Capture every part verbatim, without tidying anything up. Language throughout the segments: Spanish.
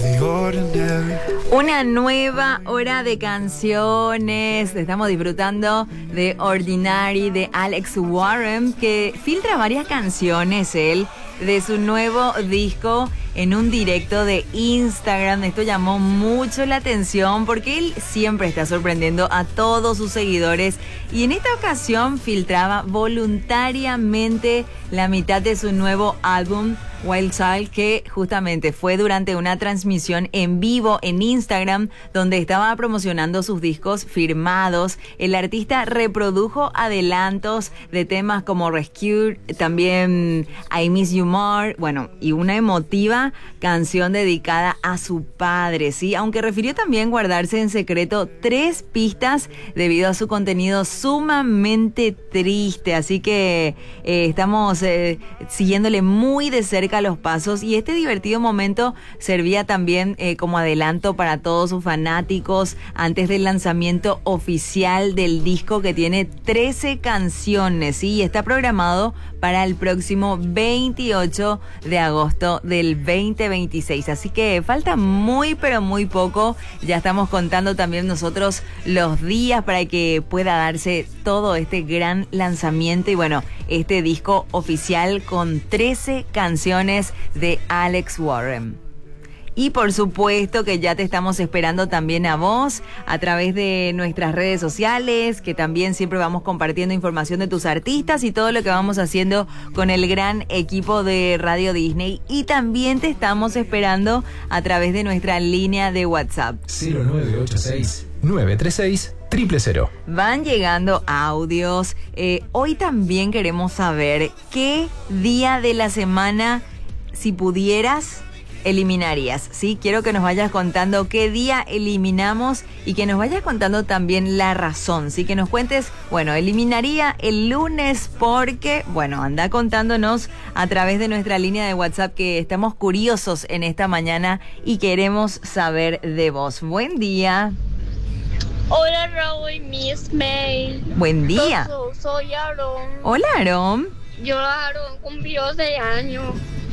Una nueva hora de canciones. Estamos disfrutando de Ordinary de Alex Warren, que filtra varias canciones él de su nuevo disco en un directo de Instagram. Esto llamó mucho la atención porque él siempre está sorprendiendo a todos sus seguidores, y en esta ocasión filtraba voluntariamente la mitad de su nuevo álbum Wild Child, que justamente fue durante una transmisión en vivo en Instagram donde estaba promocionando sus discos firmados. El artista reprodujo adelantos de temas como Rescue, también I Miss You More, bueno, y una emotiva canción dedicada a su padre, ¿sí? Aunque refirió también guardarse en secreto tres pistas debido a su contenido sumamente triste, así que eh, estamos eh, siguiéndole muy de cerca los pasos, y este divertido momento servía también eh, como adelanto para todos sus fanáticos antes del lanzamiento oficial del disco, que tiene trece canciones, ¿sí? Y está programado para el próximo veintiocho de agosto del veinte veintiséis, así que falta muy pero muy poco. Ya estamos contando también nosotros los días para que pueda darse todo este gran lanzamiento, y bueno, este disco oficial con trece canciones de Alex Warren. Y por supuesto que ya te estamos esperando también a vos a través de nuestras redes sociales, que también siempre vamos compartiendo información de tus artistas y todo lo que vamos haciendo con el gran equipo de Radio Disney. Y también te estamos esperando a través de nuestra línea de WhatsApp cero nueve ocho seis, nueve tres seis, cero cero cero. Van llegando audios. Eh, hoy también queremos saber qué día de la semana, si pudieras, eliminarías, ¿sí? Quiero que nos vayas contando qué día eliminamos y que nos vayas contando también la razón, ¿sí? Que nos cuentes, bueno, eliminaría el lunes porque, bueno, anda contándonos a través de nuestra línea de WhatsApp, que estamos curiosos en esta mañana y queremos saber de vos. Buen día. Hola, Raúl y Miss May. Buen día. Yo soy Aaron. Hola, Aaron. Yo, Aaron, cumplió seis años.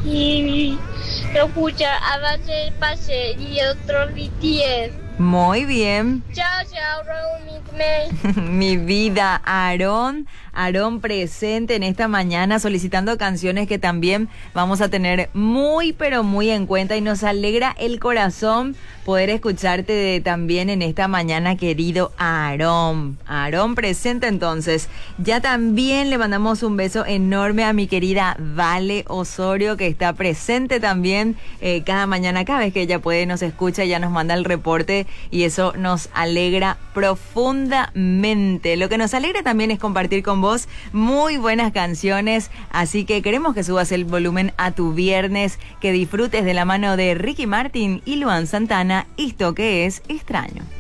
Y yo escuché a base pase y otro B T S. Muy bien. Chao, chao, Raúl, Miss May. Mi vida, Aarón. Aarón presente en esta mañana solicitando canciones que también vamos a tener muy pero muy en cuenta, y nos alegra el corazón poder escucharte de, también en esta mañana, querido Aarón. Aarón presente entonces. Ya también le mandamos un beso enorme a mi querida Vale Osorio, que está presente también eh, cada mañana, cada vez que ella puede nos escucha, ya nos manda el reporte, y eso nos alegra profundamente. Lo que nos alegra también es compartir con vos muy buenas canciones, así que queremos que subas el volumen a tu viernes, que disfrutes de la mano de Ricky Martin y Luan Santana, esto que es Extraño.